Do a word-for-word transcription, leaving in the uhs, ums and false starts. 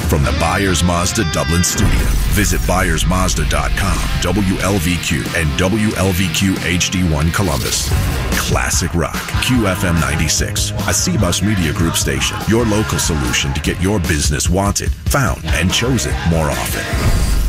From the Byers Mazda Dublin studio, visit byers mazda dot com, W L V Q, and W L V Q H D one Columbus. Classic Rock, Q F M ninety-six, a C Bus Media Group station. Your local solution to get your business wanted, found, and chosen more often.